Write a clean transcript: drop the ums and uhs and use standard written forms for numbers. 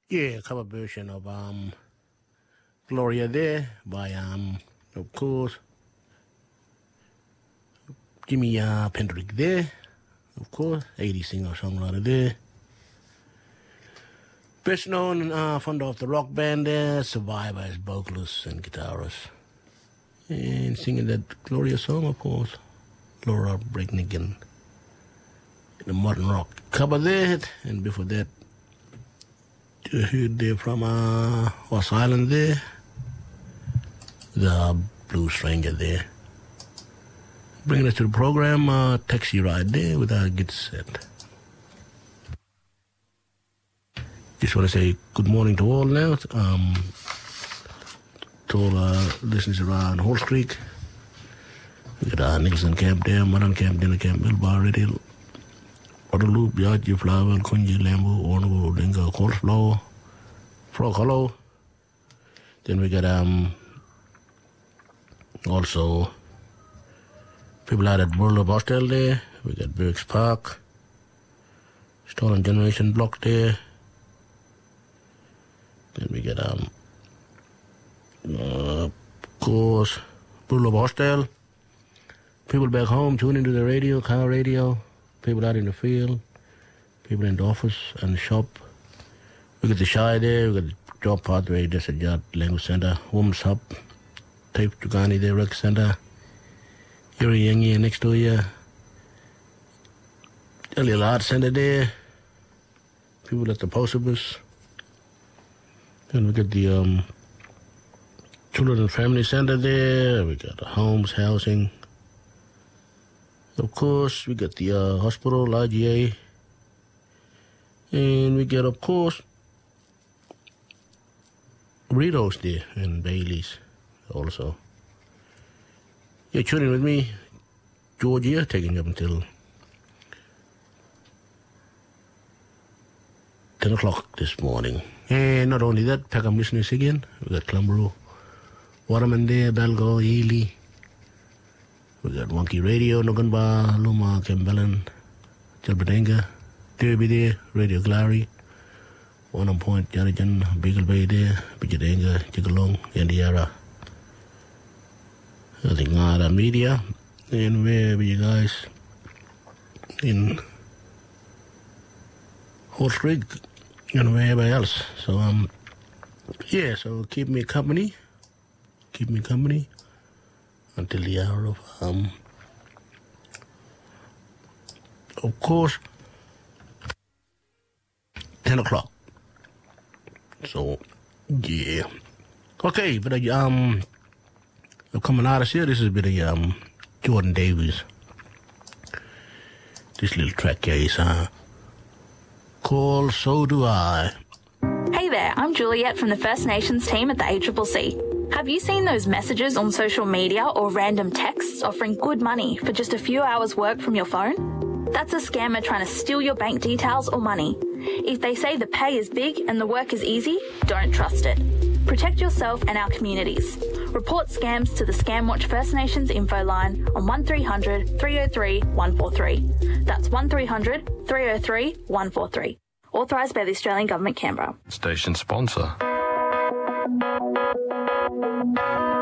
Yeah, cover version of Gloria there by of course Jimmy Pendrick there, of course, 80s singer-songwriter there. Best known founder of the rock band there, Survivor as vocalist and guitarist. And singing that glorious song, of course, Laura Branigan. The modern rock cover there, and before that, you heard there from Ross Island there, the Blue Stranger there. Bringing us to the program, Taxi Ride there with our Get Set. Just want to say good morning to all now, to all listeners around Halls Creek. We got Nicholson Camp there, Maran Camp, Dinner Camp, Bilbar, Radio, Waterloo, Yaji, Flower, Kunji, Lambo, Ornago, Dinga, Coleslaw, Frog Hollow. Then we got also people out at Burlow Hostel there. We got Burks Park, Stolen Generation Block there. Then we got of course, Burlow Hostel. People back home tune into the radio, car radio. People out in the field. People in the office and the shop. We got the Shy there. We got the Job Pathway, Desert Yard Language Center, Women's Hub, Tape Tugani there, Rec Center. Yuri Yangi next to you. A little art center there. People at the post office. Then we got the Children and Family Center there. We got the homes, housing. Of course, we got the hospital, IGA. And we got, of course, Rito's there and Bailey's also. Yeah, tune in with me, Georgia, taking up until 10 o'clock this morning. And not only that, Peckham listeners again. We got Clumbro, Waterman there, Balgo, Ely. We got Wonky Radio, Noganba, Luma, Kembellen, Jalbadenga, Derby there, Radio Glary, One on Point, Yarijan, Beagle Bay there, Bijadenga, Jigalong, Yandiara. I think Nara Media, and wherever you guys in Halls Creek and wherever else. So yeah, so keep me company until the hour of course 10 o'clock. So yeah, okay, but coming out of here, this is a bit of Jordan Davis. This little track here is called So Do I. Hey there, I'm Juliet from the First Nations team at the ACCC. Have you seen those messages on social media or random texts offering good money for just a few hours work from your phone? That's a scammer trying to steal your bank details or money. If they say the pay is big and the work is easy, don't trust it. Protect yourself and our communities. Report scams to the Scamwatch First Nations info line on 1300 303 143. That's 1300 303 143. Authorised by the Australian Government, Canberra. Station sponsor.